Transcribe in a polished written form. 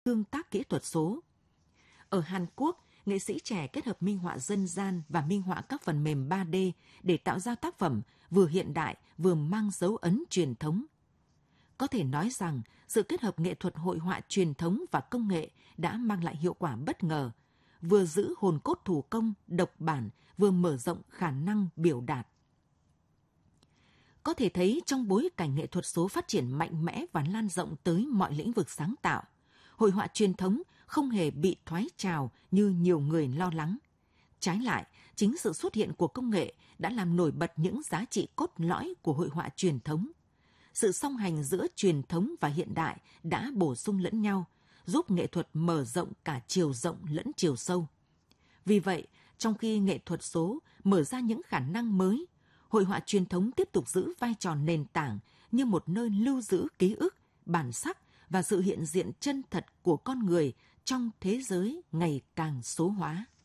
tương tác kỹ thuật số. Ở Hàn Quốc, nghệ sĩ trẻ kết hợp minh họa dân gian và minh họa các phần mềm 3D để tạo ra tác phẩm vừa hiện đại vừa mang dấu ấn truyền thống. Có thể nói rằng, sự kết hợp nghệ thuật hội họa truyền thống và công nghệ đã mang lại hiệu quả bất ngờ, vừa giữ hồn cốt thủ công, độc bản, vừa mở rộng khả năng biểu đạt. Có thể thấy trong bối cảnh nghệ thuật số phát triển mạnh mẽ và lan rộng tới mọi lĩnh vực sáng tạo, hội họa truyền thống không hề bị thoái trào như nhiều người lo lắng. Trái lại, chính sự xuất hiện của công nghệ đã làm nổi bật những giá trị cốt lõi của hội họa truyền thống. Sự song hành giữa truyền thống và hiện đại đã bổ sung lẫn nhau, giúp nghệ thuật mở rộng cả chiều rộng lẫn chiều sâu. Vì vậy, trong khi nghệ thuật số mở ra những khả năng mới, hội họa truyền thống tiếp tục giữ vai trò nền tảng như một nơi lưu giữ ký ức, bản sắc và sự hiện diện chân thật của con người trong thế giới ngày càng số hóa.